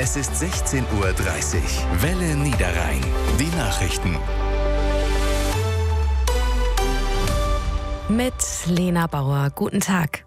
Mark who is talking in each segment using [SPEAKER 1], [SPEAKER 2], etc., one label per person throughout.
[SPEAKER 1] Es ist 16:30 Uhr. Welle Niederrhein. Die Nachrichten.
[SPEAKER 2] Mit Lena Bauer. Guten Tag.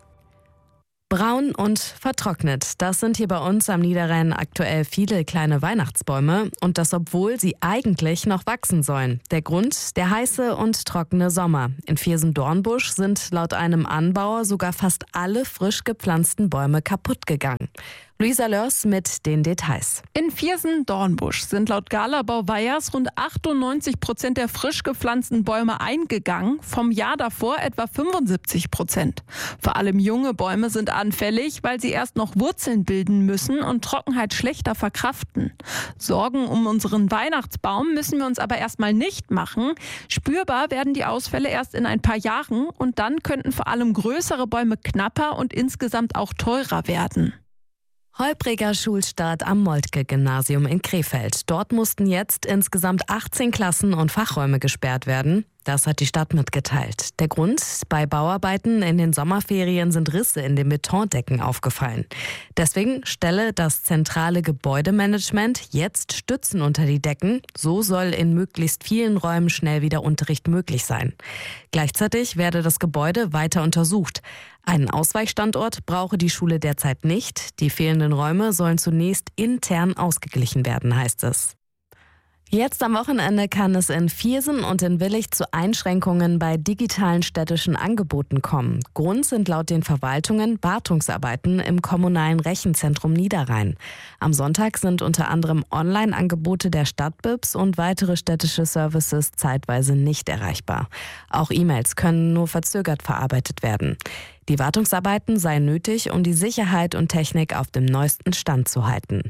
[SPEAKER 2] Braun und vertrocknet. Das sind hier bei uns am Niederrhein aktuell viele kleine Weihnachtsbäume. Und das, obwohl sie eigentlich noch wachsen sollen. Der Grund? Der heiße und trockene Sommer. In Viersen-Dornbusch sind laut einem Anbauer sogar fast alle frisch gepflanzten Bäume kaputt gegangen. Luisa Lörs mit den Details.
[SPEAKER 3] In Viersen-Dornbusch sind laut Galabau Weyers rund 98% der frisch gepflanzten Bäume eingegangen, vom Jahr davor etwa 75%. Vor allem junge Bäume sind anfällig, weil sie erst noch Wurzeln bilden müssen und Trockenheit schlechter verkraften. Sorgen um unseren Weihnachtsbaum müssen wir uns aber erstmal nicht machen. Spürbar werden die Ausfälle erst in ein paar Jahren und dann könnten vor allem größere Bäume knapper und insgesamt auch teurer werden.
[SPEAKER 2] Holpriger Schulstart am Moltke-Gymnasium in Krefeld. Dort mussten jetzt insgesamt 18 Klassen und Fachräume gesperrt werden. Das hat die Stadt mitgeteilt. Der Grund? Bei Bauarbeiten in den Sommerferien sind Risse in den Betondecken aufgefallen. Deswegen stelle das zentrale Gebäudemanagement jetzt Stützen unter die Decken. So soll in möglichst vielen Räumen schnell wieder Unterricht möglich sein. Gleichzeitig werde das Gebäude weiter untersucht. Einen Ausweichstandort brauche die Schule derzeit nicht. Die fehlenden Räume sollen zunächst intern ausgeglichen werden, heißt es. Jetzt am Wochenende kann es in Viersen und in Willich zu Einschränkungen bei digitalen städtischen Angeboten kommen. Grund sind laut den Verwaltungen Wartungsarbeiten im kommunalen Rechenzentrum Niederrhein. Am Sonntag sind unter anderem Online-Angebote der Stadtbibs und weitere städtische Services zeitweise nicht erreichbar. Auch E-Mails können nur verzögert verarbeitet werden. Die Wartungsarbeiten seien nötig, um die Sicherheit und Technik auf dem neuesten Stand zu halten.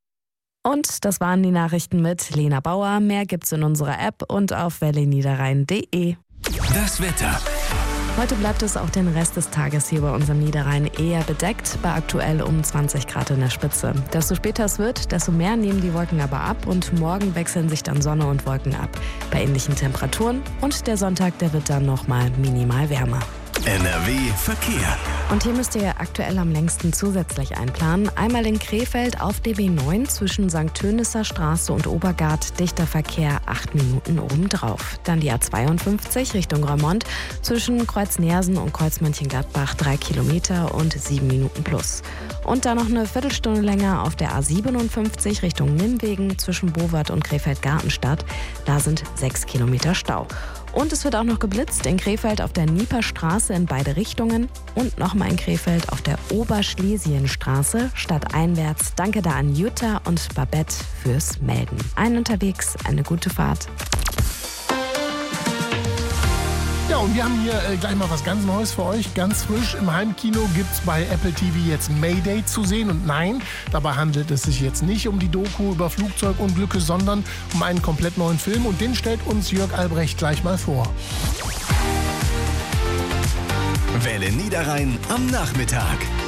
[SPEAKER 2] Und das waren die Nachrichten mit Lena Bauer. Mehr gibt's in unserer App und auf welleniederrhein.de.
[SPEAKER 1] Das Wetter.
[SPEAKER 2] Heute bleibt es auch den Rest des Tages hier bei unserem Niederrhein eher bedeckt, bei aktuell um 20 Grad in der Spitze. Desto später es wird, desto mehr nehmen die Wolken aber ab und morgen wechseln sich dann Sonne und Wolken ab. Bei ähnlichen Temperaturen und der Sonntag, der wird dann nochmal minimal wärmer.
[SPEAKER 1] NRW Verkehr.
[SPEAKER 2] Und hier müsst ihr aktuell am längsten zusätzlich einplanen. Einmal in Krefeld auf DB 9 zwischen St. Tönisser Straße und Obergard, dichter Verkehr 8 Minuten obendrauf. Dann die A52 Richtung Remont zwischen Kreuz Neersen und Kreuz Mönchengladbach 3 Kilometer und 7 Minuten plus. Und dann noch eine Viertelstunde länger auf der A57 Richtung Nimwegen zwischen Bowart und Krefeld-Gartenstadt. Da sind 6 Kilometer Stau. Und es wird auch noch geblitzt in Krefeld auf der Nieperstraße in beide Richtungen und nochmal in Krefeld auf der Oberschlesienstraße stadteinwärts. Danke da an Jutta und Babette fürs Melden. Allen unterwegs eine gute Fahrt.
[SPEAKER 4] Ja, und wir haben hier gleich mal was ganz Neues für euch. Ganz frisch im Heimkino gibt's bei Apple TV jetzt Mayday zu sehen. Und nein, dabei handelt es sich jetzt nicht um die Doku über Flugzeugunglücke, sondern um einen komplett neuen Film. Und den stellt uns Jörg Albrecht gleich mal vor.
[SPEAKER 1] Welle Niederrhein am Nachmittag.